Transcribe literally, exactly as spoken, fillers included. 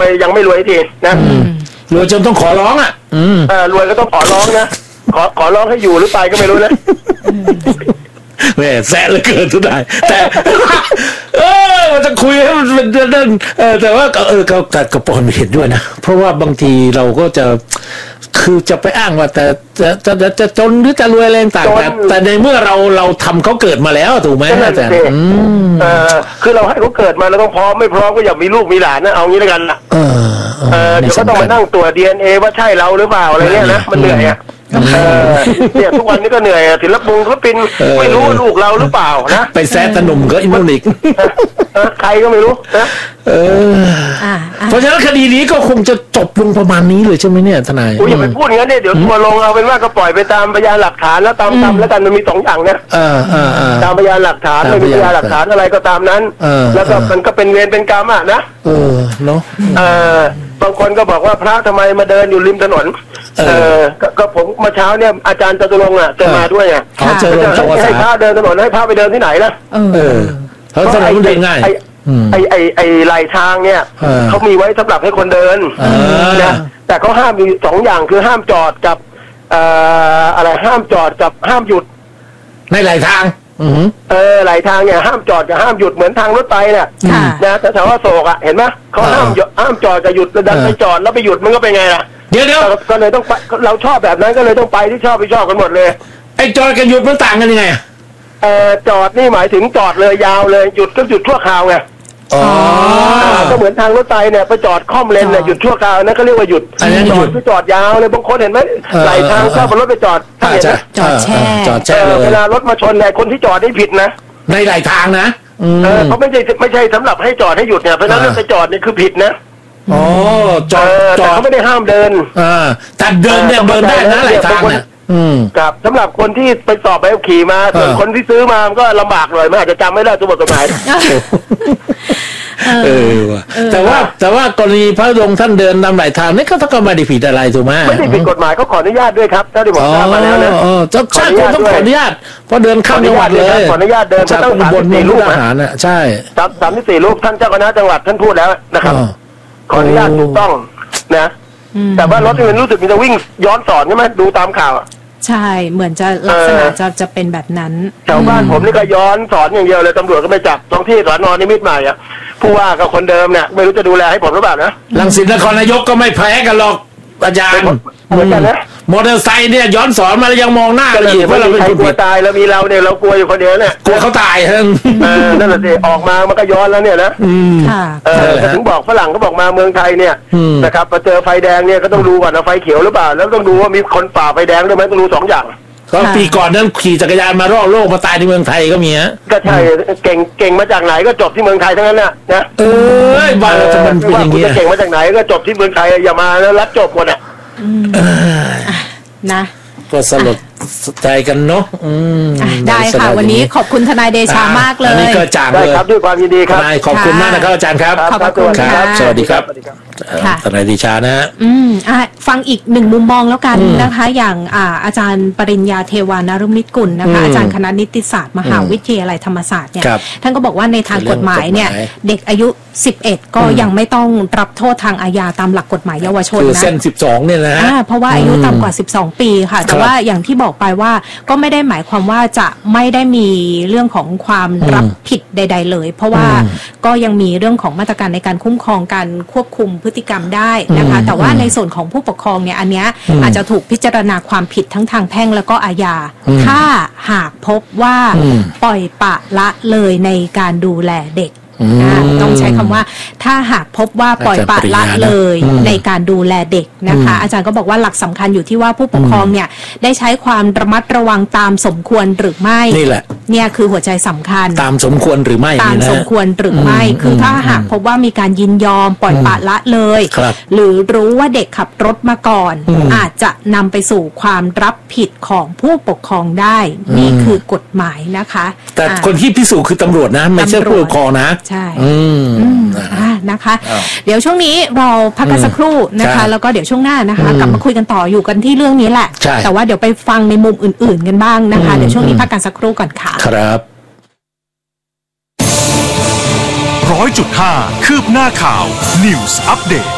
ยังไม่รวยทีนะรวยจนต้องขอร้องอ่ะเออรวยก็ต้องขอร้องนะขอขอร้องให้อยู่หรือไปก็ไม่รู้นะแหมแซะเหลือเกินทุกท่านแต่เออมันจะคุยให้มันเป็นเรื่องเออแต่ว่าเออก็กระปอนเห็นด้วยนะเพราะว่าบางทีเราก็จะคือจะไปอ้างว่าแต่จะจะจะจนหรือจะรวยแรงต่างแต่แต่ในเมื่อเราเราทำเขาเกิดมาแล้วถูกไหมอาจารย์เออคือเราให้เขาเกิดมาแล้วต้องพร้อมไม่พร้อมก็อย่ามีลูกมีหลานนะเอางี้แล้วกันนะเออเดี๋ยวก็ต้องมานั่งตรวจ ดี เอ็น เอ ว่าใช่เราหรือเปล่าอะไรเงี้ยนะมันเหนื่อยอ่ะเนี่ยทุกวันนี้ก็เหนื่อยศิลปินศิลปินไม่รู้ลูกเราหรือเปล่านะไปแซะตะหนุ่มก็อินโนนิกใครก็ไม่รู้นะเพราะฉะนั้นคดีนี้ก็คงจะจบลงประมาณนี้เลยใช่ไหมเนี่ยทนายอย่าไปพูดงั้นเนี่ยเดี๋ยวทัวร์ลงเอาเป็นว่าก็ปล่อยไปตามพยานหลักฐานแล้วตามตามแล้วกันมันมีสองอย่างนะตามพยานหลักฐานไม่มีพยานหลักฐานอะไรก็ตามนั้นแล้วก็มันก็เป็นเวรเป็นกรรมอ่ะนะเออเนาะบางคนก็บอกว่าพระทำไมมาเดินอยู่ริมถนนเออก็ผมเมื่อเช้าเนี่ยอาจารย์จตุรงค์อ่ะจะมาด้วยไงจะให้พระเดินถนนให้พระไปเดินที่ไหนล่ะเออเขาถนนเดินง่ายไอไอไอไหลทางเนี่ยเขามีไว้สำหรับให้คนเดินนะแต่เขาห้ามมีสองอย่างคือห้ามจอดกับอะไรห้ามจอดกับห้ามหยุดในไหลทางเออไหลทางเนี่ยห้ามจอดกับห้ามหยุดเหมือนทางรถไฟเนี่ยนะแต่แถวว่าโศกอ่ะเห็นไหมเขาห้ามห้ามจอดกับหยุดแล้วดันไปจอดแล้วไปหยุดมันก็เป็นไงล่ะเดี๋ยวเดี๋ยวก็เลยต้องไปเราชอบแบบนั้นก็เลยต้องไปที่ชอบไปชอบกันหมดเลยไอ้จอดกับหยุดมันต่างกันยังไงเออจอดนี่หมายถึงจอดเลยยาวเลยหยุดก็หยุดชั่วคราวไงอ๋อก็เหมือนทางรถไฟเนี่ยไปจอดค่อมเลนเนี่ยหยุดชั่วคราวนั่นก็เรียกว่าหยุดจอดไปจอดยาวเลยบางคนเห็นไหมไหลทางเข้ารถไปจอดถ้าเห็นไหมจอดแช่จอดแช่เลยเวลารถมาชนเนี่ยคนที่จอดได้ผิดนะในไหลทางนะเออเขาไม่ใช่ไม่ใช่สำหรับให้จอดให้หยุดเนี่ยเพราะฉะนั้นไปจอดเนี่ยคือผิดนะอ๋อจอดจอดเขาไม่ได้ห้ามเดินอ่าแต่เดินเนี่ยเดินได้นะไหลทางเนี่ยครับสำหรบคนที่ไปสอบใบขับขี่มาส่วนคนที่ซื้อมาก็ลำบากหน่อยมันอาจจะจำไม่ได้ตัวบทกฎหมายเออว่ะแต่ว่าแต่ว่ากรณีพระดงท่านเดินนำไหลทางนี่ก็ต้องไม่ได้ผิดอะไรถูกไหมไม่ได้ผิดกฎหมายเขาขออนุญาตด้วยครับถ้าที่บอกทราบมาแล้วนะเจ้าชาติต้องขออนุญาตเพราะเดินข้ามจังหวัดเลยขออนุญาตเดินต้องบนสี่รูปอาหารน่ะใช่สามที่สี่รูปท่านเจ้าคณะจังหวัดท่านพูดแล้วนะครับขออนุญาตถูกต้องนะแต่ว่ารถที่มันรู้สึกมันจะวิ่งย้อนสอนใช่ไหมดูตามข่าวใช่เหมือนจะลักษณะจะจะเป็นแบบนั้นแถวบ้านผมนี่ก็ย้อนสอนอย่างเดียวเลยตำรวจก็ไม่จับท้องที่สอนอนิมิตรใหม่อ่ะผู้ว่ากับคนเดิมเนี่ยไม่รู้จะดูแลให้ผมหรือเปล่านะรังสิตนครนายกก็ไม่แพ้กันหรอกอาจารย์เหมือนกันนะมอเตอร์ไซค์เนี่ยย้อนสอนมาแล้วยังมองหน้ากันอีกว่าเราเป็นคนกลัวตายแล้วมีเราเนี่ยเรากลัวอยู่คนเดียวเนี่ยกลัวเขาตายฮะนั่นแหละสิออกมามันก็ย้อนแล้วเนี่ยนะเออถึงบอกฝรั่งเขาบอกมาเมืองไทยเนี่ยนะครับพอเจอไฟแดงเนี่ยก็ต้องดูก่อนนะไฟเขียวหรือเปล่าแล้วต้องดูว่ามีคนฝ่าไฟแดงด้วยไหมต้องดูสองอย่างก็ปีก่อนนั้นขี่จักรยานมารอบโลกมาตายในเมืองไทยก็มีฮะก็ใช่เก่งเก่งมาจากไหนก็จบที่เมืองไทยทั้งนั้นนะนะเอ้ยบ้านเราจะมันเป็นอย่างนี้เก่งมาจากไหนก็จบที่เมืองไทยอย่ามาแล้วรับจบหมดอ่ะนะก็สลดใจกันเนาะได้ค่ะวันนี้ขอบคุณทนายเดชามากเลยอันนี้ก็จางเลยครับด้วยความยินดีครับขอบคุณมากนะครับอาจารย์ครับขอบคุณครับสวัสดีครับทนายเดชานะอืมอ่ะฟังอีกหนึ่งมุมมองแล้วกันนะคะอย่างอ่าอาจารย์ปริญญาเทวานฤมิตกุลนะคะอาจารย์คณะนิติศาสตร์มหาวิทยาลัยธรรมศาสตร์เนี่ยท่านก็บอกว่าในทางกฎหมายเนี่ยเด็กอายุสิบเอ็ดก็ยังไม่ต้องรับโทษทางอาญาตามหลักกฎหมายเยาวชนนะคือเส้นสิบสองเนี่ยนะเพราะว่าอายุต่ำกว่าสิบสองปีค่ะแต่ว่าอย่างที่บอกไปว่าก็ไม่ได้หมายความว่าจะไม่ได้มีเรื่องของความรับผิดใดๆเลยเพราะว่าก็ยังมีเรื่องของมาตรการในการคุ้มครองการควบคุมพฤติกรรมได้นะคะแต่ว่าในส่วนของผู้ปกครองเนี่ยอันเนี้ยอาจจะถูกพิจารณาความผิดทั้งทางแพ่งแล้วก็อาญาถ้าหากพบว่าปล่อยปละละเลยในการดูแลเด็กต้องใช้คำว่าถ้าหากพบว่าปล่อยปละละเลยในการดูแลเด็กนะคะอาจารย์ก็บอกว่าหลักสำคัญอยู่ที่ว่าผู้ปกครองเนี่ยได้ใช้ความระมัดระวังตามสมควรหรือไม่นี่แหละเนี่ยคือหัวใจสำคัญตามสมควรหรือไม่ตามสมควรหรือไม่คือถ้าหากพบว่ามีการยินยอมปล่อยปละละเลยหรือรู้ว่าเด็กขับรถมาก่อนอาจจะนำไปสู่ความรับผิดของผู้ปกครองได้นี่คือกฎหมายนะคะแต่คนที่พิสูจน์คือตำรวจนะไม่ใช่ผู้ปกครองนะใช่นะคะเดี๋ยวช่วงนี้เราพักกันสักครู่นะคะแล้วก็เดี๋ยวช่วงหน้านะคะกลับมาคุยกันต่ออยู่กันที่เรื่องนี้แหละแต่ว่าเดี๋ยวไปฟังในมุมอื่นๆกันบ้างนะคะเดี๋ยวช่วงนี้พักกันสักครู่ก่อนค่ะครับร้อยจุดห้าคืบหน้าข่าว News Update